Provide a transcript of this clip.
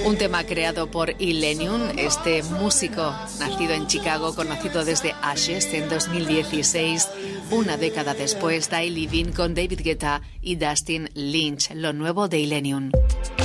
Un tema creado por Illenium, este músico nacido en Chicago, conocido desde Ashes en 2016. Una década después, Die Living con David Guetta y Dustin Lynch, lo nuevo de Illenium.